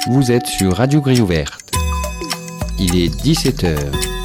Vous êtes sur Radio Grille Ouverte. Il est 17h.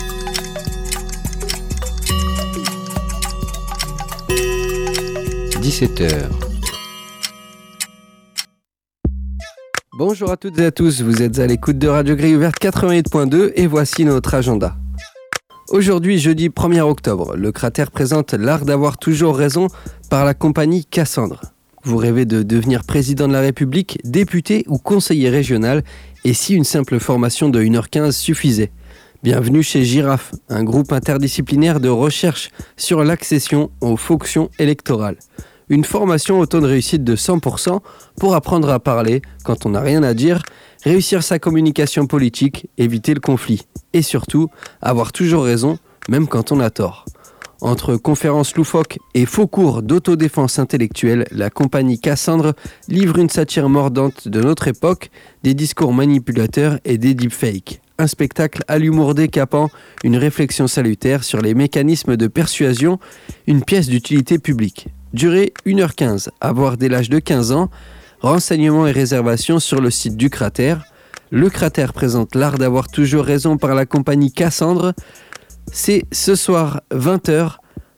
Bonjour à toutes et à tous, vous êtes à l'écoute de Radio Grille Ouverte 88.2 et voici notre agenda. Aujourd'hui, jeudi 1er octobre, le Cratère présente L'Art d'avoir toujours raison par la compagnie Cassandre. Vous rêvez de devenir président de la République, député ou conseiller régional, et si une simple formation de 1h15 suffisait ? Bienvenue chez Girafe, un groupe interdisciplinaire de recherche sur l'accession aux fonctions électorales. Une formation au taux de réussite de 100% pour apprendre à parler quand on n'a rien à dire, réussir sa communication politique, éviter le conflit. Et surtout, avoir toujours raison, même quand on a tort. Entre conférences loufoques et faux cours d'autodéfense intellectuelle, la compagnie Cassandre livre une satire mordante de notre époque, des discours manipulateurs et des deepfakes. Un spectacle à l'humour décapant, une réflexion salutaire sur les mécanismes de persuasion, une pièce d'utilité publique. Durée 1h15, à voir dès l'âge de 15 ans. Renseignements et réservations sur le site du Cratère. Le Cratère présente L'Art d'avoir toujours raison par la compagnie Cassandre. C'est ce soir 20h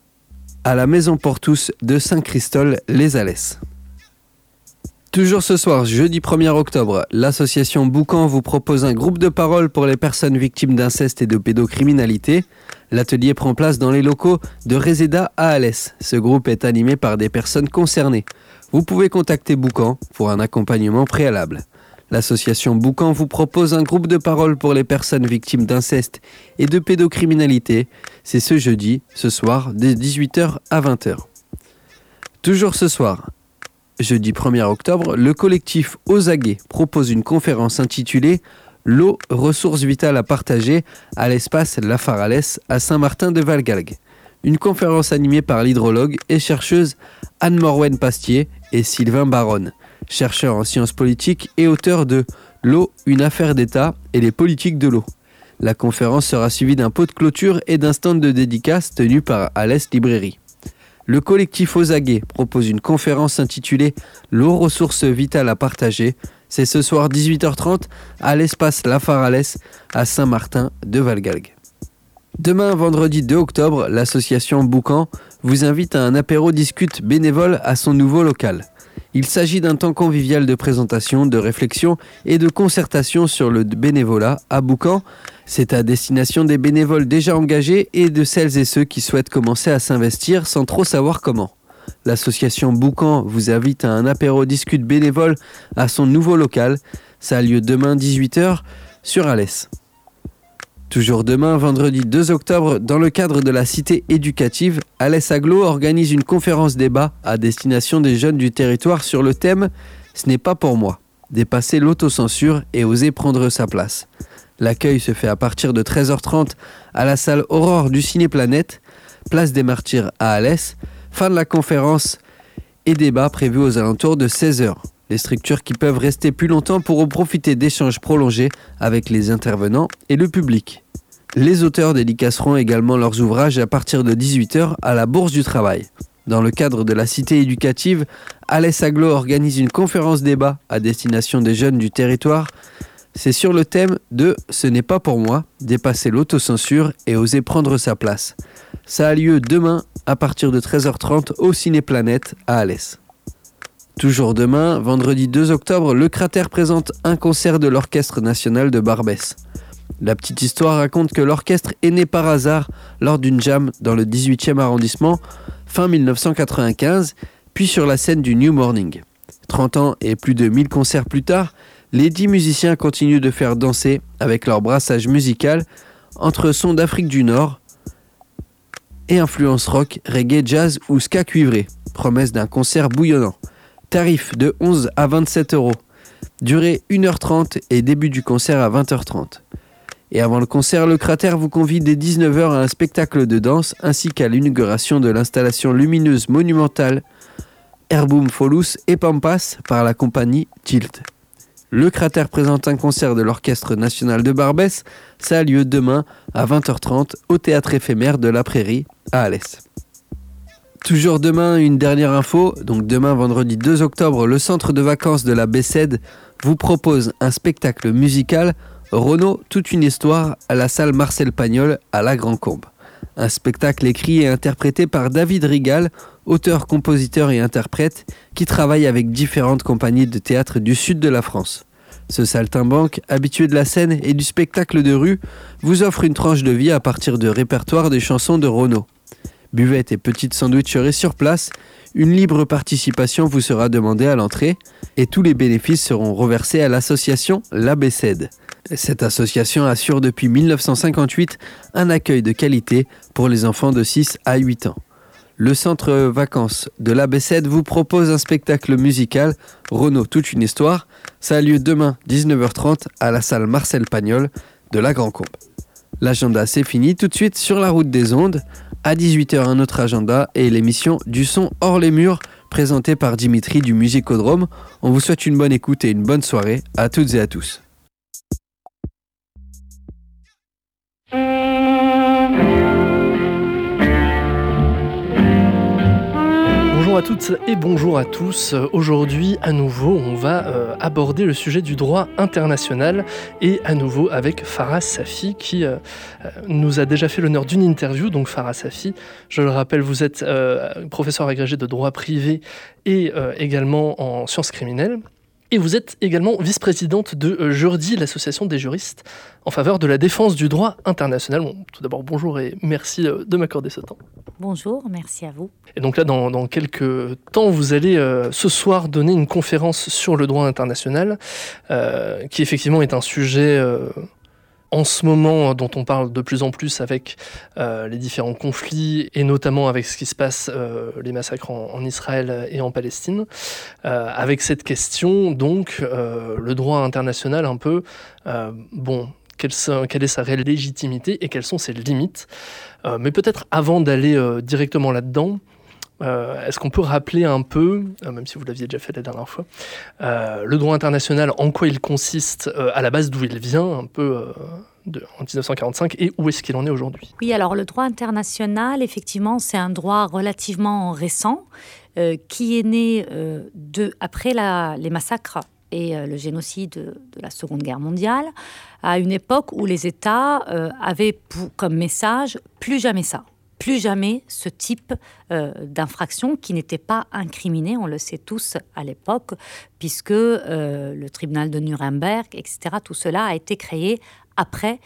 à la Maison Portous de Saint-Christol-les-Alès. Toujours ce soir, jeudi 1er octobre, l'association Boucan vous propose un groupe de parole pour les personnes victimes d'inceste et de pédocriminalité. L'atelier prend place dans les locaux de Reseda à Alès. Ce groupe est animé par des personnes concernées. Vous pouvez contacter Boucan pour un accompagnement préalable. L'association Boucan vous propose un groupe de parole pour les personnes victimes d'inceste et de pédocriminalité. C'est ce jeudi, ce soir, de 18h à 20h. Toujours ce soir, jeudi 1er octobre, le collectif Aux Aguets propose une conférence intitulée « L'eau, ressources vitales à partager » à l'espace La Faralès à Saint-Martin-de-Valgalgues. Une conférence animée par l'hydrologue et chercheuse Anne-Morwen Pastier et Sylvain Baronne, chercheur en sciences politiques et auteur de « L'eau, une affaire d'État et les politiques de l'eau ». La conférence sera suivie d'un pot de clôture et d'un stand de dédicace tenu par Alès Librairie. Le collectif Aux Aguets propose une conférence intitulée « L'eau, ressources vitales à partager ». C'est ce soir 18h30 à l'espace La Faralès à Saint-Martin-de-Valgalgues. Demain, vendredi 2 octobre, l'association Boucan vous invite à un apéro discute bénévole à son nouveau local. Il s'agit d'un temps convivial de présentation, de réflexion et de concertation sur le bénévolat à Boucan. C'est à destination des bénévoles déjà engagés et de celles et ceux qui souhaitent commencer à s'investir sans trop savoir comment. L'association Boucan vous invite à un apéro discute bénévole à son nouveau local. Ça a lieu demain 18h sur Alès. Toujours demain, vendredi 2 octobre, dans le cadre de la cité éducative, Alès Aglo organise une conférence débat à destination des jeunes du territoire sur le thème « Ce n'est pas pour moi ». Dépasser l'autocensure et oser prendre sa place. L'accueil se fait à partir de 13h30 à la salle Aurore du Ciné-Planète, place des Martyrs à Alès. Fin de la conférence et débat prévus aux alentours de 16h. Les structures qui peuvent rester plus longtemps pourront profiter d'échanges prolongés avec les intervenants et le public. Les auteurs dédicaceront également leurs ouvrages à partir de 18h à la Bourse du Travail. Dans le cadre de la cité éducative, Alès Aglo organise une conférence débat à destination des jeunes du territoire. C'est sur le thème de « Ce n'est pas pour moi, dépasser l'autocensure et oser prendre sa place ». Ça a lieu demain à partir de 13h30 au Ciné-Planète à Alès. Toujours demain, vendredi 2 octobre, le Cratère présente un concert de l'Orchestre National de Barbès. La petite histoire raconte que l'orchestre est né par hasard lors d'une jam dans le 18e arrondissement, fin 1995, puis sur la scène du New Morning. 30 ans et plus de 1000 concerts plus tard, les 10 musiciens continuent de faire danser avec leur brassage musical entre sons d'Afrique du Nord et influences rock, reggae, jazz ou ska cuivré. Promesse d'un concert bouillonnant. Tarif de 11 à 27 €. Durée 1h30 et début du concert à 20h30. Et avant le concert, le Cratère vous convie dès 19h à un spectacle de danse ainsi qu'à l'inauguration de l'installation lumineuse monumentale Herbum Folus et Pampas par la compagnie Tilt. Le Cratère présente un concert de l'Orchestre National de Barbès. Ça a lieu demain à 20h30 au Théâtre éphémère de la Prairie à Alès. Toujours demain, une dernière info. Donc demain, vendredi 2 octobre, le centre de vacances de la Bessède vous propose un spectacle musical Renaud, toute une histoire à la salle Marcel Pagnol à la Grand-Combe. Un spectacle écrit et interprété par David Rigal, auteur, compositeur et interprète, qui travaille avec différentes compagnies de théâtre du sud de la France. Ce saltimbanque, habitué de la scène et du spectacle de rue, vous offre une tranche de vie à partir de répertoires des chansons de Renaud. Buvette et petites sandwicheries sur place, une libre participation vous sera demandée à l'entrée et tous les bénéfices seront reversés à l'association La Bessède. Cette association assure depuis 1958 un accueil de qualité pour les enfants de 6 à 8 ans. Le centre vacances de La Bessède vous propose un spectacle musical Renaud, toute une histoire. Ça a lieu demain 19h30 à la salle Marcel Pagnol de la Grand-Combe. L'agenda c'est fini, tout de suite sur la route des ondes. À 18h un autre agenda et l'émission Du son hors les murs présentée par Dimitri du Musicodrome. On vous souhaite une bonne écoute et une bonne soirée à toutes et à tous. Bonjour à toutes et bonjour à tous. Aujourd'hui, à nouveau, on va aborder le sujet du droit international et à nouveau avec Farah Safi qui nous a déjà fait l'honneur d'une interview. Donc Farah Safi, je le rappelle, vous êtes professeur agrégé de droit privé et également en sciences criminelles. Et vous êtes également vice-présidente de Jurdi, l'association des juristes en faveur de la défense du droit international. Bon, tout d'abord, bonjour et merci de m'accorder ce temps. Bonjour, merci à vous. Et donc là, dans quelques temps, vous allez ce soir donner une conférence sur le droit international, qui effectivement est un sujet en ce moment dont on parle de plus en plus avec les différents conflits et notamment avec ce qui se passe, les massacres en Israël et en Palestine. Avec cette question, donc, le droit international un peu, quelle est sa réelle légitimité et quelles sont ses limites. Mais peut-être avant d'aller directement là-dedans, est-ce qu'on peut rappeler un peu, même si vous l'aviez déjà fait la dernière fois, le droit international, en quoi il consiste, à la base d'où il vient, un peu en 1945, et où est-ce qu'il en est aujourd'hui ? Oui, alors le droit international, effectivement, c'est un droit relativement récent qui est né après les massacres et le génocide de la Seconde Guerre mondiale, à une époque où les États avaient comme message « plus jamais ça ». Plus jamais ce type d'infraction qui n'était pas incriminé, on le sait tous à l'époque, puisque le tribunal de Nuremberg, etc., tout cela a été créé après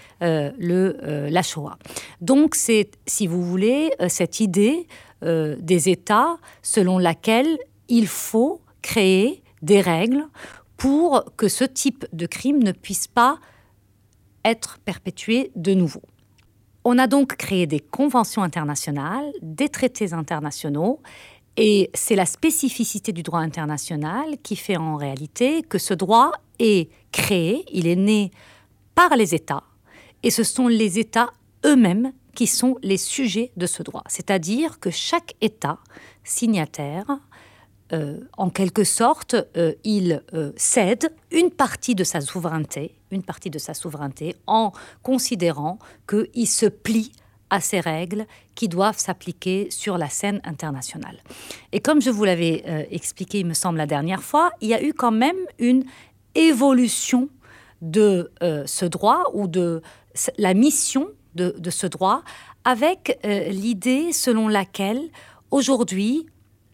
la Shoah. Donc c'est, si vous voulez, cette idée des États selon laquelle il faut créer des règles pour que ce type de crime ne puisse pas être perpétué de nouveau. On a donc créé des conventions internationales, des traités internationaux, et c'est la spécificité du droit international qui fait en réalité que ce droit est créé, il est né par les États, et ce sont les États eux-mêmes qui sont les sujets de ce droit. C'est-à-dire que chaque État signataire, en quelque sorte, il cède une partie de sa souveraineté en considérant qu'il se plie à ces règles qui doivent s'appliquer sur la scène internationale. Et comme je vous l'avais expliqué, il me semble, la dernière fois, il y a eu quand même une évolution de ce droit ou de la mission de ce droit avec l'idée selon laquelle, aujourd'hui,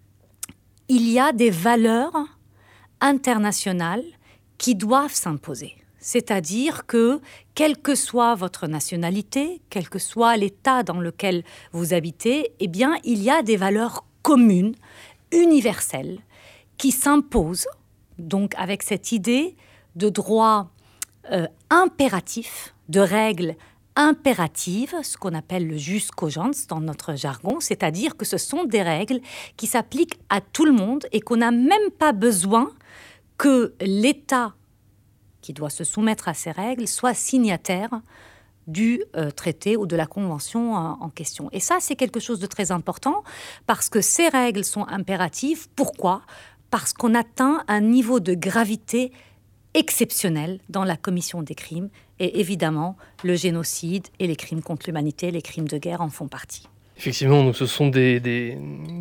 il y a des valeurs internationales qui doivent s'imposer. C'est-à-dire que, quelle que soit votre nationalité, quel que soit l'État dans lequel vous habitez, eh bien, il y a des valeurs communes, universelles, qui s'imposent, donc avec cette idée de droit impératif, de règles impératives, ce qu'on appelle le jus cogens dans notre jargon, c'est-à-dire que ce sont des règles qui s'appliquent à tout le monde et qu'on n'a même pas besoin que l'État qui doit se soumettre à ces règles soit signataire du traité ou de la convention en question. Et ça, c'est quelque chose de très important parce que ces règles sont impératives. Pourquoi ? Parce qu'on atteint un niveau de gravité exceptionnel dans la commission des crimes. Et évidemment, le génocide et les crimes contre l'humanité, les crimes de guerre en font partie. Effectivement, donc ce sont des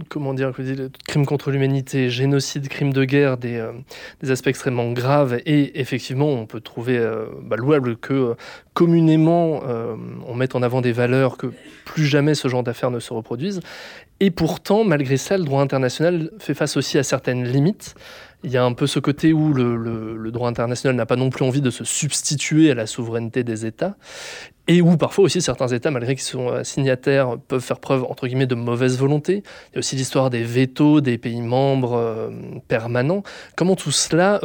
crimes contre l'humanité, génocide, crimes de guerre, des aspects extrêmement graves. Et effectivement, on peut trouver louable que communément, on mette en avant des valeurs, que plus jamais ce genre d'affaires ne se reproduisent. Et pourtant, malgré ça, le droit international fait face aussi à certaines limites. Il y a un peu ce côté où le droit international n'a pas non plus envie de se substituer à la souveraineté des États, et où parfois aussi certains États, malgré qu'ils sont signataires, peuvent faire preuve, entre guillemets, de mauvaise volonté. Il y a aussi l'histoire des vétos des pays membres permanents. Comment tout cela,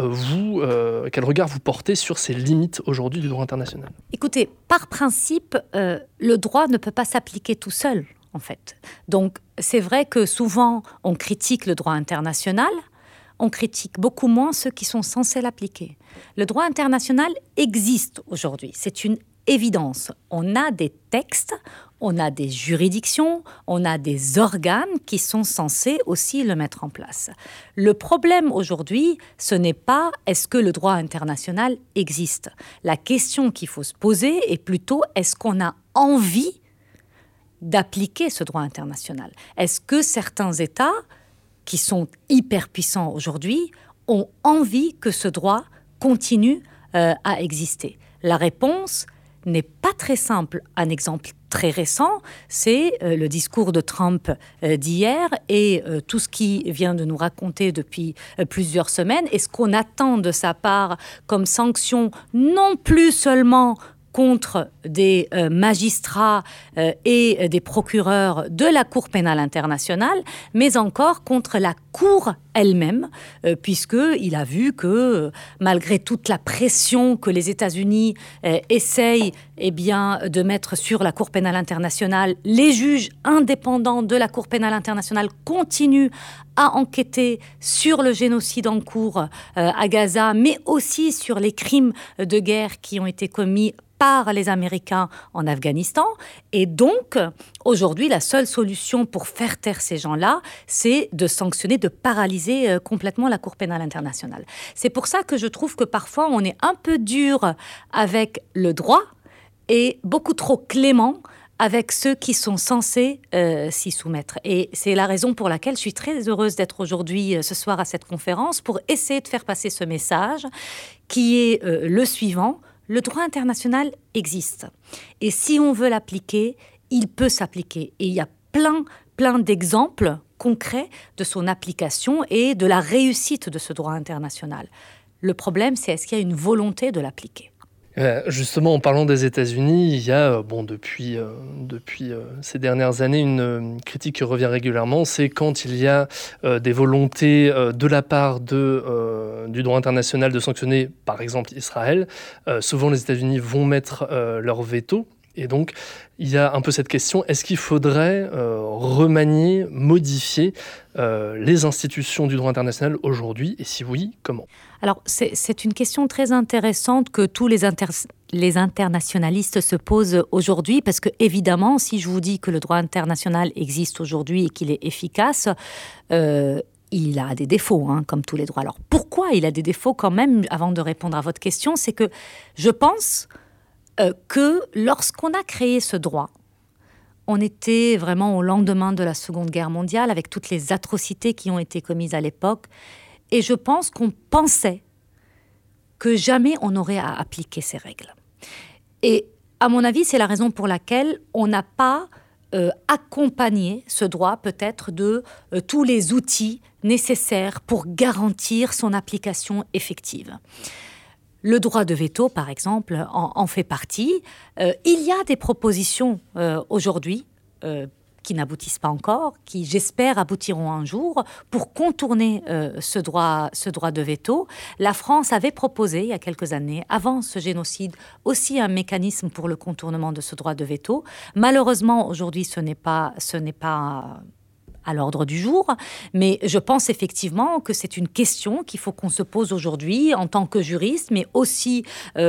quel regard vous portez sur ces limites aujourd'hui du droit international ? Écoutez, par principe, le droit ne peut pas s'appliquer tout seul, en fait. Donc, c'est vrai que souvent, on critique le droit international, on critique beaucoup moins ceux qui sont censés l'appliquer. Le droit international existe aujourd'hui, c'est une évidence. On a des textes, on a des juridictions, on a des organes qui sont censés aussi le mettre en place. Le problème aujourd'hui, ce n'est pas est-ce que le droit international existe. La question qu'il faut se poser est plutôt est-ce qu'on a envie d'appliquer ce droit international ? Est-ce que certains États qui sont hyper puissants aujourd'hui, ont envie que ce droit continue à exister. La réponse n'est pas très simple. Un exemple très récent, c'est le discours de Trump d'hier et tout ce qu'il vient de nous raconter depuis plusieurs semaines et ce qu'on attend de sa part comme sanction, non plus seulement contre des magistrats et des procureurs de la Cour pénale internationale, mais encore contre la Cour elle-même, puisqu'il a vu que malgré toute la pression que les États-Unis essayent de mettre sur la Cour pénale internationale, les juges indépendants de la Cour pénale internationale continuent à enquêter sur le génocide en cours à Gaza, mais aussi sur les crimes de guerre qui ont été commis par les Américains en Afghanistan. Et donc, aujourd'hui, la seule solution pour faire taire ces gens-là, c'est de sanctionner, de paralyser complètement la Cour pénale internationale. C'est pour ça que je trouve que parfois, on est un peu dur avec le droit et beaucoup trop clément avec ceux qui sont censés s'y soumettre. Et c'est la raison pour laquelle je suis très heureuse d'être aujourd'hui, ce soir, à cette conférence, pour essayer de faire passer ce message qui est le suivant. Le droit international existe. Et si on veut l'appliquer, il peut s'appliquer. Et il y a plein d'exemples concrets de son application et de la réussite de ce droit international. Le problème, c'est est-ce qu'il y a une volonté de l'appliquer ? Justement, en parlant des États-Unis, il y a, depuis ces dernières années, une critique qui revient régulièrement, c'est quand il y a des volontés de la part du droit international de sanctionner, par exemple, Israël. Souvent, les États-Unis vont mettre leur veto. Et donc, il y a un peu cette question, est-ce qu'il faudrait remanier, modifier les institutions du droit international aujourd'hui ? Et si oui, comment ? Alors, c'est une question très intéressante que tous les internationalistes se posent aujourd'hui, parce que, évidemment, si je vous dis que le droit international existe aujourd'hui et qu'il est efficace, il a des défauts, comme tous les droits. Alors, pourquoi il a des défauts quand même, avant de répondre à votre question, c'est que je pense que lorsqu'on a créé ce droit, on était vraiment au lendemain de la Seconde Guerre mondiale, avec toutes les atrocités qui ont été commises à l'époque. Et je pense qu'on pensait que jamais on n'aurait à appliquer ces règles. Et à mon avis, c'est la raison pour laquelle on n'a pas accompagné ce droit peut-être de tous les outils nécessaires pour garantir son application effective. Le droit de veto, par exemple, en fait partie. Il y a des propositions aujourd'hui qui n'aboutissent pas encore, qui, j'espère, aboutiront un jour pour contourner ce droit de veto. La France avait proposé, il y a quelques années, avant ce génocide, aussi un mécanisme pour le contournement de ce droit de veto. Malheureusement, aujourd'hui, ce n'est pas à l'ordre du jour, mais je pense effectivement que c'est une question qu'il faut qu'on se pose aujourd'hui en tant que juriste, mais aussi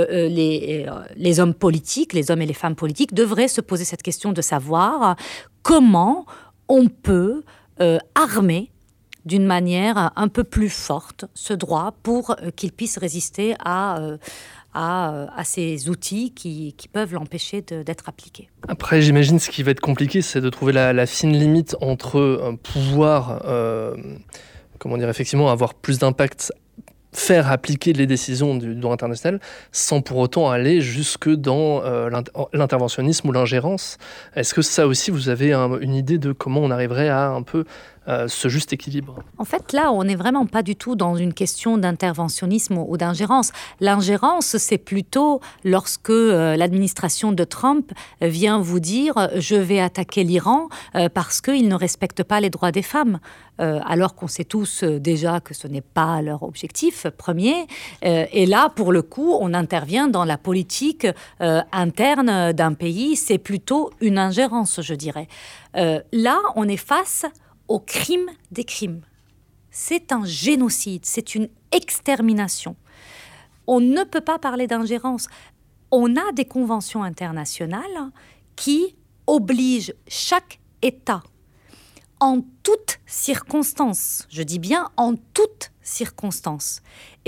les hommes politiques, les hommes et les femmes politiques devraient se poser cette question de savoir comment on peut armer d'une manière un peu plus forte ce droit pour qu'il puisse résister à à ces outils qui peuvent l'empêcher d'être appliqué. Après, j'imagine ce qui va être compliqué, c'est de trouver la fine limite entre pouvoir, effectivement, avoir plus d'impact, faire appliquer les décisions du droit international sans pour autant aller jusque dans l'interventionnisme ou l'ingérence. Est-ce que ça aussi, vous avez une idée de comment on arriverait à un peu ce juste équilibre? En fait, là, on n'est vraiment pas du tout dans une question d'interventionnisme ou d'ingérence. L'ingérence, c'est plutôt lorsque l'administration de Trump vient vous dire « je vais attaquer l'Iran parce qu'il ne respecte pas les droits des femmes ». Alors qu'on sait tous déjà que ce n'est pas leur objectif premier. Et là, pour le coup, on intervient dans la politique interne d'un pays. C'est plutôt une ingérence, je dirais. Là, on est face au crime des crimes. C'est un génocide, c'est une extermination. On ne peut pas parler d'ingérence. On a des conventions internationales qui obligent chaque État, en toutes circonstances, je dis bien en toutes circonstances,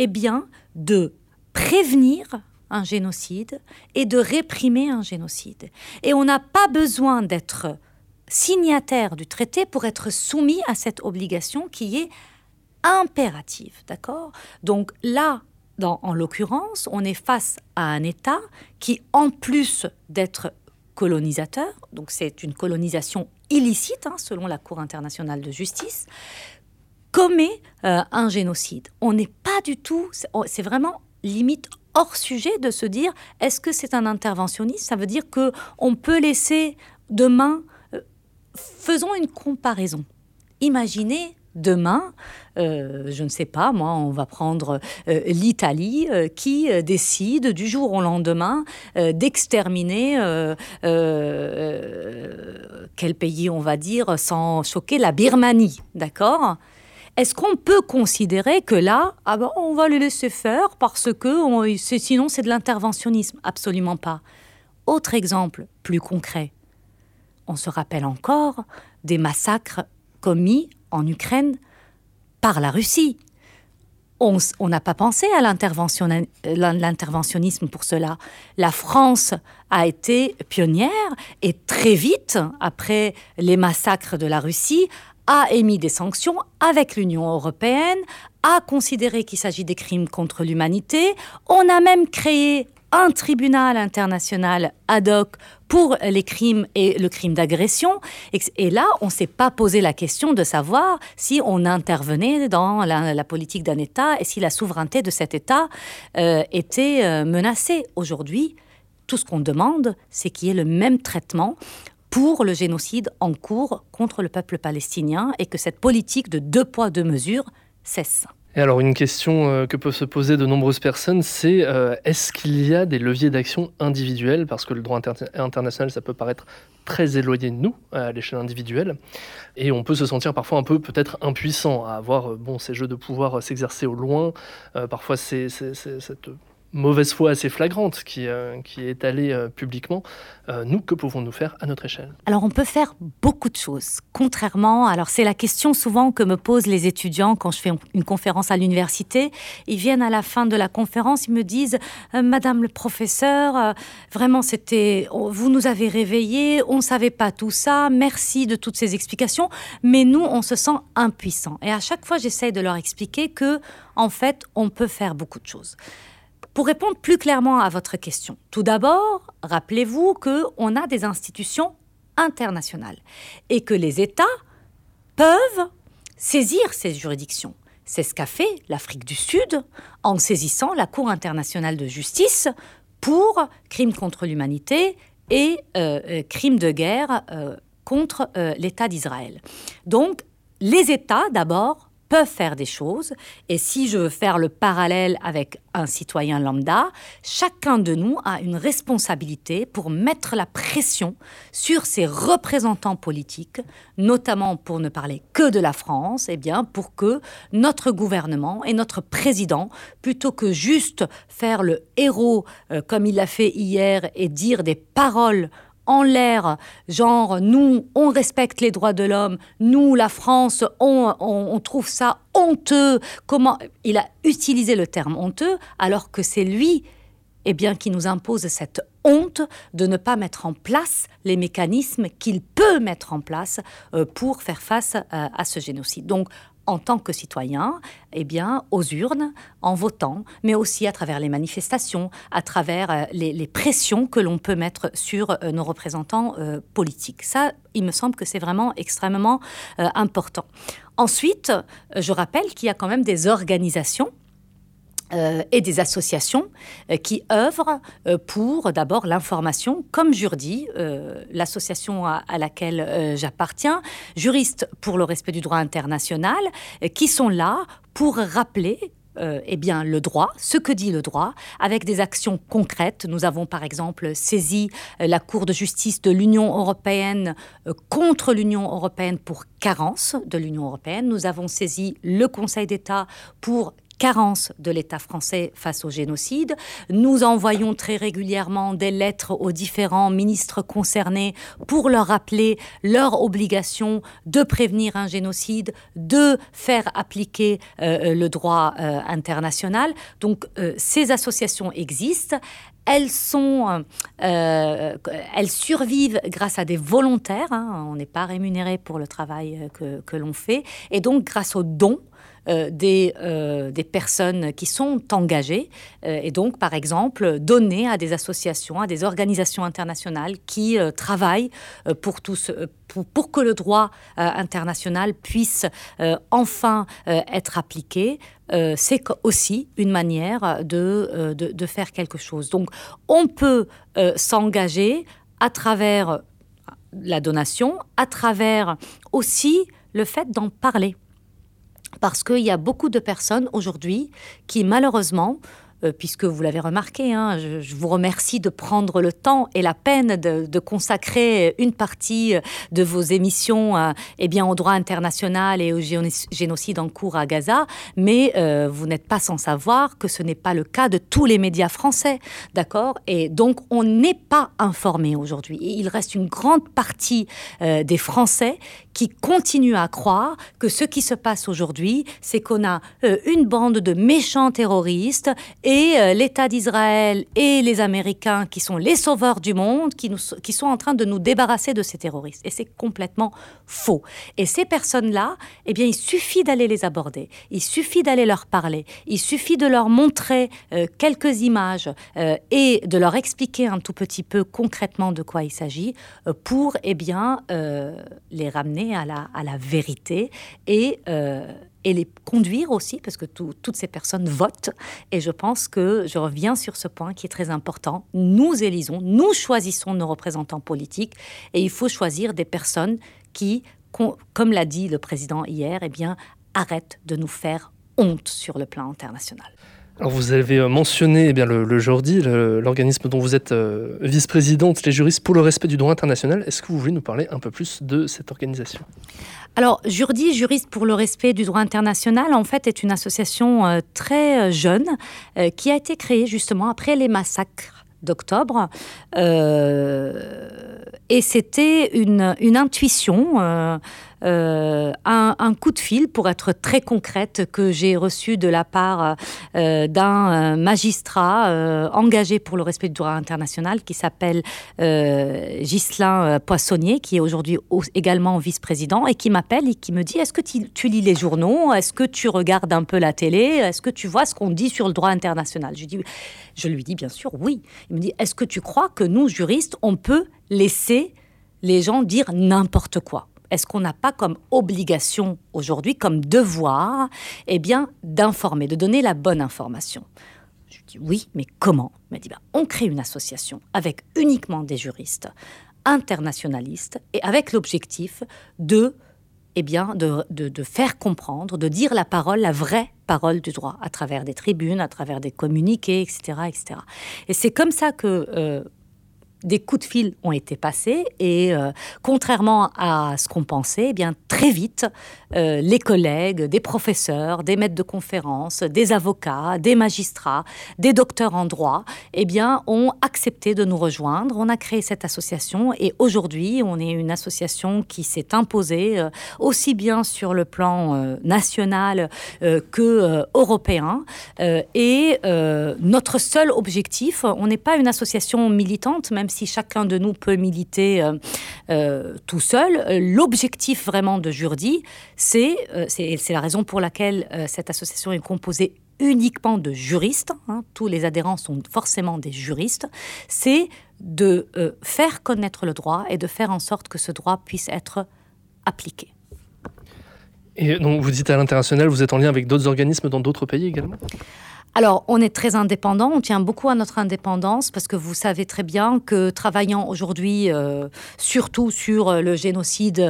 de prévenir un génocide et de réprimer un génocide. Et on n'a pas besoin d'être signataire du traité pour être soumis à cette obligation qui est impérative, d'accord ? Donc là, en l'occurrence, on est face à un État qui, en plus d'être colonisateur, donc c'est une colonisation illicite, selon la Cour internationale de justice, commet un génocide. On n'est pas du tout, c'est vraiment limite hors sujet de se dire, est-ce que c'est un interventionnisme ? Ça veut dire qu'on peut laisser demain... Faisons une comparaison. Imaginez demain, je ne sais pas, moi, on va prendre l'Italie qui décide du jour au lendemain d'exterminer, quel pays on va dire, sans choquer, la Birmanie, d'accord ? Est-ce qu'on peut considérer que là, on va le laisser faire parce que sinon c'est de l'interventionnisme ? Absolument pas. Autre exemple plus concret. On se rappelle encore des massacres commis en Ukraine par la Russie. On n'a pas pensé à l'interventionnisme pour cela. La France a été pionnière et très vite, après les massacres de la Russie, a émis des sanctions avec l'Union européenne, a considéré qu'il s'agit des crimes contre l'humanité. On a même créé un tribunal international ad hoc pour les crimes et le crime d'agression. Et là, on ne s'est pas posé la question de savoir si on intervenait dans la politique d'un État et si la souveraineté de cet État était menacée. Aujourd'hui, tout ce qu'on demande, c'est qu'il y ait le même traitement pour le génocide en cours contre le peuple palestinien et que cette politique de 2 poids 2 mesures cesse. Et alors, une question que peuvent se poser de nombreuses personnes, c'est est-ce qu'il y a des leviers d'action individuels ? Parce que le droit international, ça peut paraître très éloigné de nous, à l'échelle individuelle. Et on peut se sentir parfois un peu peut-être impuissant à avoir ces jeux de pouvoir s'exercer au loin. Parfois, c'est cette mauvaise foi assez flagrante qui est étalée publiquement. Nous, que pouvons-nous faire à notre échelle ? Alors, on peut faire beaucoup de choses. Contrairement, alors c'est la question souvent que me posent les étudiants quand je fais une conférence à l'université. Ils viennent à la fin de la conférence, ils me disent « Madame le professeur, vraiment, vous nous avez réveillés, on ne savait pas tout ça, merci de toutes ces explications, mais nous, on se sent impuissants. » Et à chaque fois, j'essaye de leur expliquer que, en fait, on peut faire beaucoup de choses. Pour répondre plus clairement à votre question, tout d'abord, rappelez-vous qu'on a des institutions internationales et que les États peuvent saisir ces juridictions. C'est ce qu'a fait l'Afrique du Sud en saisissant la Cour internationale de justice pour crimes contre l'humanité et crimes de guerre contre l'État d'Israël. Donc, les États, d'abord, peuvent faire des choses. Et si je veux faire le parallèle avec un citoyen lambda, chacun de nous a une responsabilité pour mettre la pression sur ses représentants politiques, notamment pour ne parler que de la France, pour que notre gouvernement et notre président, plutôt que juste faire le héros comme il l'a fait hier et dire des paroles en l'air, genre nous, on respecte les droits de l'homme, nous, la France, on trouve ça honteux. Comment il a utilisé le terme honteux alors que c'est lui eh bien, qui nous impose cette honte de ne pas mettre en place les mécanismes qu'il peut mettre en place pour faire face à ce génocide. Donc, en tant que citoyen, eh bien, aux urnes, en votant, mais aussi à travers les manifestations, à travers les pressions que l'on peut mettre sur nos représentants politiques. Ça, il me semble que c'est vraiment extrêmement important. Ensuite, je rappelle qu'il y a quand même des organisations et des associations qui œuvrent pour d'abord l'information, comme Jurdi, l'association à laquelle j'appartiens, Juristes pour le respect du droit international, qui sont là pour rappeler eh bien, le droit, ce que dit le droit, avec des actions concrètes. Nous avons par exemple saisi la Cour de justice de l'Union européenne contre l'Union européenne pour carence de l'Union européenne. Nous avons saisi le Conseil d'État pour carence de l'État français face au génocide. Nous envoyons très régulièrement des lettres aux différents ministres concernés pour leur rappeler leur obligation de prévenir un génocide, de faire appliquer le droit international. Donc, ces associations existent. Elles survivent grâce à des volontaires. On n'est pas rémunéré pour le travail que l'on fait. Et donc, grâce aux dons des personnes qui sont engagées et donc, par exemple, donner à des associations, à des organisations internationales qui travaillent pour que le droit international puisse enfin être appliqué. C'est aussi une manière de faire quelque chose. Donc, on peut s'engager à travers la donation, à travers aussi le fait d'en parler. Parce qu'il y a beaucoup de personnes aujourd'hui qui, malheureusement, puisque vous l'avez remarqué, je vous remercie de prendre le temps et la peine de consacrer une partie de vos émissions eh bien, au droit international et au génocide en cours à Gaza, mais vous n'êtes pas sans savoir que ce n'est pas le cas de tous les médias français, d'accord ? Et donc, on n'est pas informé aujourd'hui. Et il reste une grande partie des Français qui continuent à croire que ce qui se passe aujourd'hui, c'est qu'on a une bande de méchants terroristes et l'État d'Israël et les Américains, qui sont les sauveurs du monde, qui sont en train de nous débarrasser de ces terroristes. Et c'est complètement faux. Et ces personnes-là, eh bien, il suffit d'aller les aborder. Il suffit d'aller leur parler. Il suffit de leur montrer quelques images et de leur expliquer un tout petit peu concrètement de quoi il s'agit pour, eh bien, les ramener à la vérité et les conduire aussi, parce que toutes ces personnes votent. Et je pense que je reviens sur ce point qui est très important. Nous élisons, nous choisissons nos représentants politiques et il faut choisir des personnes qui, comme l'a dit le président hier, eh bien, arrêtent de nous faire honte sur le plan international. Alors vous avez mentionné eh bien, le Jurdi, l'organisme dont vous êtes vice-présidente, les juristes pour le respect du droit international. Est-ce que vous voulez nous parler un peu plus de cette organisation ? Alors, Jurdi, Juristes pour le respect du droit international, en fait, est une association très jeune qui a été créée justement après les massacres d'octobre. Et c'était une intuition, un coup de fil, pour être très concrète, que j'ai reçu de la part d'un magistrat engagé pour le respect du droit international qui s'appelle Ghislain Poissonnier, qui est aujourd'hui également vice-président, et qui m'appelle et qui me dit: est-ce que tu lis les journaux? Est-ce que tu regardes un peu la télé? Est-ce que tu vois ce qu'on dit sur le droit international? Je lui dis bien sûr oui. Il me dit: est-ce que tu crois que nous, juristes, on peut laisser les gens dire n'importe quoi? Est-ce qu'on n'a pas comme obligation aujourd'hui, comme devoir, eh bien, d'informer, de donner la bonne information? Je lui dis oui, mais comment? Il m'a dit on crée une association avec uniquement des juristes internationalistes et avec l'objectif de faire comprendre, de dire la parole, la vraie parole du droit, à travers des tribunes, à travers des communiqués, etc., etc. Et c'est comme ça que des coups de fil ont été passés et contrairement à ce qu'on pensait, eh bien, très vite, les collègues, des professeurs, des maîtres de conférences, des avocats, des magistrats, des docteurs en droit, eh bien, ont accepté de nous rejoindre. On a créé cette association et aujourd'hui, on est une association qui s'est imposée aussi bien sur le plan national que européen. Et notre seul objectif, on n'est pas une association militante, même si chacun de nous peut militer tout seul. L'objectif vraiment de Jurdi, c'est la raison pour laquelle cette association est composée uniquement de juristes, tous les adhérents sont forcément des juristes, c'est de faire connaître le droit et de faire en sorte que ce droit puisse être appliqué. Et donc vous dites à l'international, vous êtes en lien avec d'autres organismes dans d'autres pays également ? Alors, on est très indépendant, on tient beaucoup à notre indépendance parce que vous savez très bien que travaillant aujourd'hui, surtout sur le génocide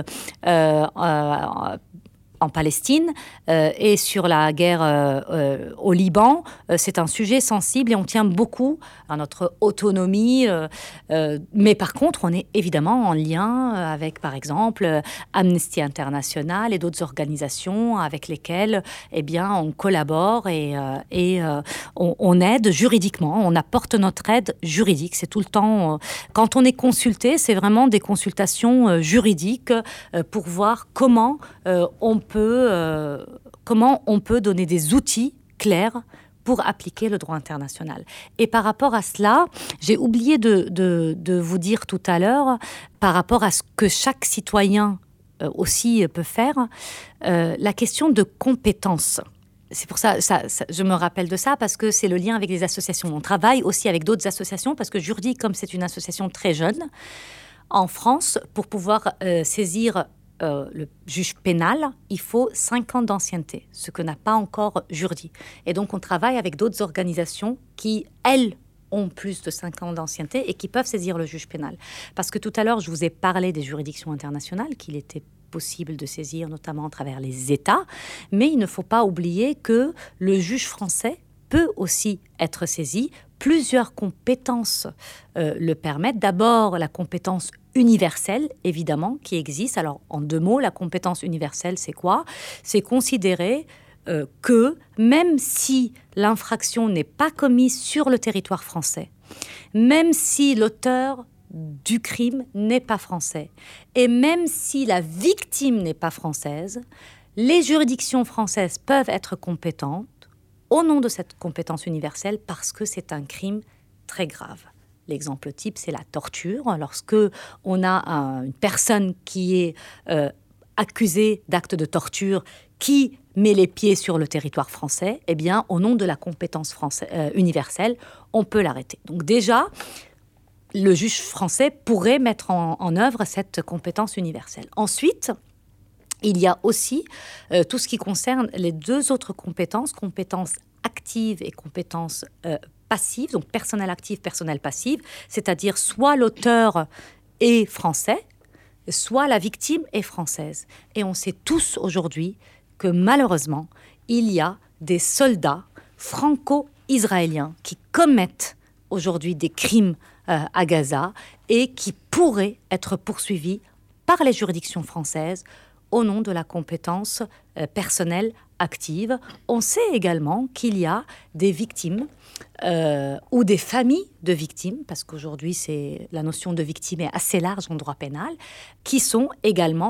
en Palestine et sur la guerre au Liban, c'est un sujet sensible et on tient beaucoup à notre autonomie. Mais par contre, on est évidemment en lien avec, par exemple, Amnesty International et d'autres organisations avec lesquelles eh bien, on collabore et on aide juridiquement. On apporte notre aide juridique. C'est tout le temps... quand on est consulté, c'est vraiment des consultations juridiques pour voir comment on peut donner des outils clairs pour appliquer le droit international. Et par rapport à cela, j'ai oublié de vous dire tout à l'heure, par rapport à ce que chaque citoyen aussi peut faire, la question de compétence. C'est pour ça, je me rappelle de ça, parce que c'est le lien avec les associations. On travaille aussi avec d'autres associations, parce que Jurdi, comme c'est une association très jeune, en France, pour pouvoir saisir le juge pénal, il faut 5 ans d'ancienneté, ce que n'a pas encore Jurdi. Et donc, on travaille avec d'autres organisations qui, elles, ont plus de 5 ans d'ancienneté et qui peuvent saisir le juge pénal. Parce que tout à l'heure, je vous ai parlé des juridictions internationales qu'il était possible de saisir, notamment à travers les États. Mais il ne faut pas oublier que le juge français peut aussi être saisi. Plusieurs compétences le permettent. D'abord, la compétence universelle, évidemment, qui existe. Alors, en 2 mots, la compétence universelle, c'est quoi ? C'est considérer que même si l'infraction n'est pas commise sur le territoire français, même si l'auteur du crime n'est pas français, et même si la victime n'est pas française, les juridictions françaises peuvent être compétentes au nom de cette compétence universelle parce que c'est un crime très grave. L'exemple type, c'est la torture. Lorsque on a une personne qui est accusée d'actes de torture, qui met les pieds sur le territoire français, eh bien, au nom de la compétence universelle, on peut l'arrêter. Donc déjà, le juge français pourrait mettre en œuvre cette compétence universelle. Ensuite, il y a aussi tout ce qui concerne les 2 autres compétences actives et compétences passive, donc personnel actif, personnel passif, c'est-à-dire soit l'auteur est français, soit la victime est française. Et on sait tous aujourd'hui que malheureusement, il y a des soldats franco-israéliens qui commettent aujourd'hui des crimes à Gaza et qui pourraient être poursuivis par les juridictions françaises au nom de la compétence personnelle active. On sait également qu'il y a des victimes ou des familles de victimes, parce qu'aujourd'hui la notion de victime est assez large en droit pénal, qui sont également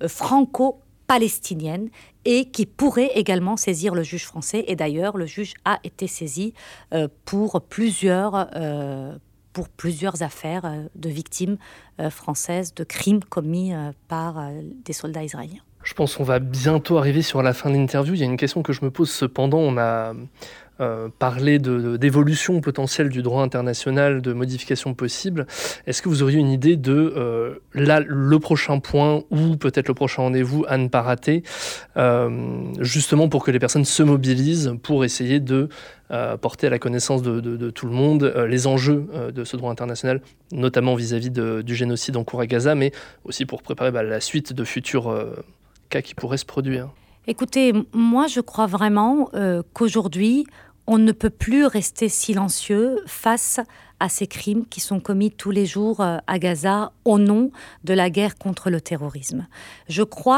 franco-palestiniennes et qui pourraient également saisir le juge français. Et d'ailleurs, le juge a été saisi pour plusieurs affaires de victimes françaises de crimes commis par des soldats israéliens. Je pense qu'on va bientôt arriver sur la fin de l'interview. Il y a une question que je me pose cependant. On a parlé d'évolution potentielle du droit international, de modifications possibles. Est-ce que vous auriez une idée de le prochain point ou peut-être le prochain rendez-vous à ne pas rater, justement pour que les personnes se mobilisent pour essayer de porter à la connaissance de tout le monde les enjeux de ce droit international, notamment vis-à-vis du génocide en cours à Gaza, mais aussi pour préparer la suite de futurs cas qui pourraient se produire? Écoutez, moi je crois vraiment qu'aujourd'hui, on ne peut plus rester silencieux face à ces crimes qui sont commis tous les jours à Gaza au nom de la guerre contre le terrorisme. Je crois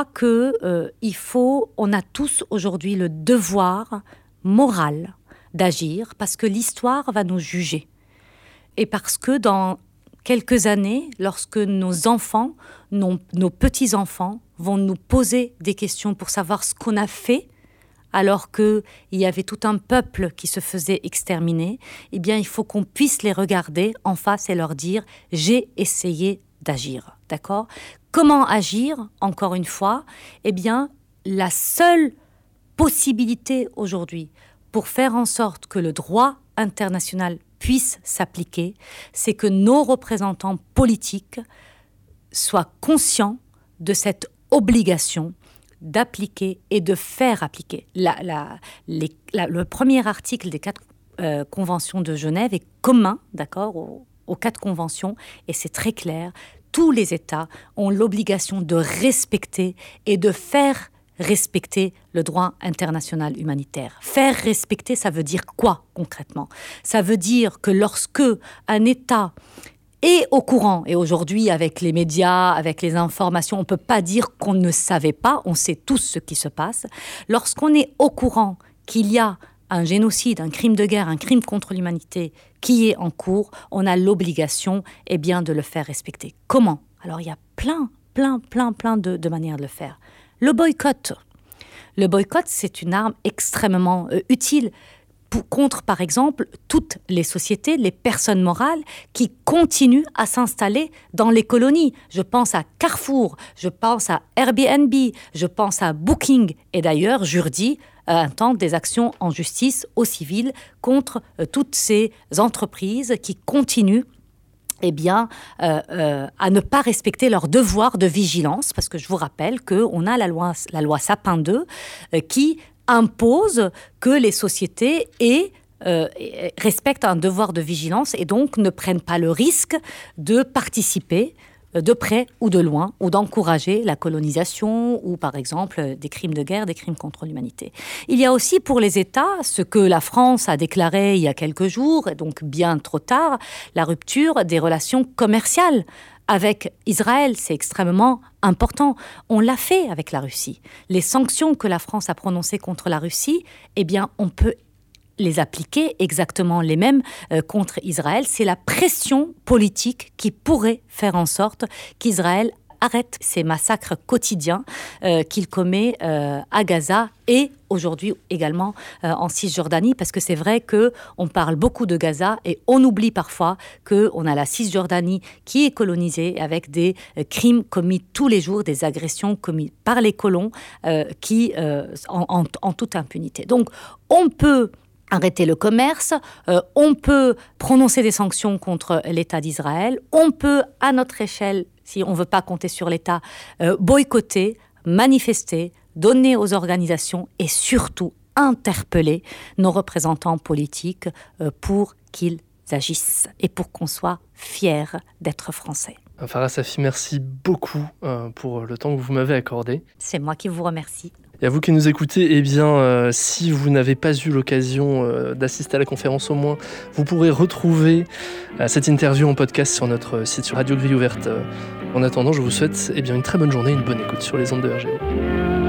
on a tous aujourd'hui le devoir moral d'agir parce que l'histoire va nous juger. Et parce que dans quelques années, lorsque nos enfants, nos petits-enfants vont nous poser des questions pour savoir ce qu'on a fait, alors qu'il y avait tout un peuple qui se faisait exterminer, eh bien, il faut qu'on puisse les regarder en face et leur dire « j'ai essayé d'agir ». D'accord ? Comment agir, encore une fois ? Eh bien, la seule possibilité aujourd'hui pour faire en sorte que le droit international puisse s'appliquer, c'est que nos représentants politiques soient conscients de cette obligation d'appliquer et de faire appliquer. Le premier article des 4 conventions de Genève est commun, d'accord, aux 4 conventions, et c'est très clair. Tous les États ont l'obligation de respecter et de faire respecter le droit international humanitaire. Faire respecter, ça veut dire quoi concrètement ? Ça veut dire que lorsque un État est au courant, et aujourd'hui avec les médias, avec les informations, on ne peut pas dire qu'on ne savait pas, on sait tous ce qui se passe. Lorsqu'on est au courant qu'il y a un génocide, un crime de guerre, un crime contre l'humanité qui est en cours, on a l'obligation de le faire respecter. Comment ? Alors il y a plein de manières de le faire. Le boycott. Le boycott, c'est une arme extrêmement utile contre, par exemple, toutes les sociétés, les personnes morales qui continuent à s'installer dans les colonies. Je pense à Carrefour, je pense à Airbnb, je pense à Booking. Et d'ailleurs, Jourdi intente des actions en justice au civil contre toutes ces entreprises qui continuent à ne pas respecter leur devoir de vigilance, parce que je vous rappelle qu'on a la loi Sapin 2 qui impose que les sociétés respectent un devoir de vigilance et donc ne prennent pas le risque de participer de près ou de loin, ou d'encourager la colonisation, ou par exemple des crimes de guerre, des crimes contre l'humanité. Il y a aussi pour les États, ce que la France a déclaré il y a quelques jours, et donc bien trop tard, la rupture des relations commerciales avec Israël. C'est extrêmement important. On l'a fait avec la Russie. Les sanctions que la France a prononcées contre la Russie, on peut les appliquer exactement les mêmes contre Israël. C'est la pression politique qui pourrait faire en sorte qu'Israël arrête ces massacres quotidiens qu'il commet à Gaza et aujourd'hui également en Cisjordanie, parce que c'est vrai qu'on parle beaucoup de Gaza et on oublie parfois qu'on a la Cisjordanie qui est colonisée avec des crimes commis tous les jours, des agressions commises par les colons en toute impunité. Donc on peut arrêter le commerce, on peut prononcer des sanctions contre l'État d'Israël, on peut, à notre échelle, si on ne veut pas compter sur l'État, boycotter, manifester, donner aux organisations et surtout interpeller nos représentants politiques pour qu'ils agissent et pour qu'on soit fiers d'être français. Farah Safi, merci beaucoup pour le temps que vous m'avez accordé. C'est moi qui vous remercie. Et à vous qui nous écoutez, si vous n'avez pas eu l'occasion d'assister à la conférence au moins, vous pourrez retrouver cette interview en podcast sur notre site sur Radio Grille Ouverte. En attendant, je vous souhaite une très bonne journée et une bonne écoute sur les ondes de RGO.